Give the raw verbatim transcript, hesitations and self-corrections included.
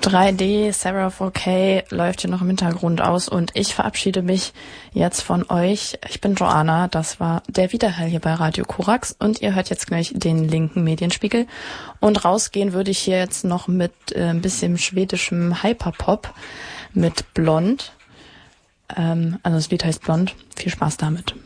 drei D, Sarah four K läuft hier noch im Hintergrund aus und ich verabschiede mich jetzt von euch. Ich bin Joanna, das war der Widerhall hier bei Radio Korax und ihr hört jetzt gleich den linken Medienspiegel. Und rausgehen würde ich hier jetzt noch mit äh, ein bisschen schwedischem Hyperpop mit Blond. Ähm, also das Lied heißt Blond. Viel Spaß damit.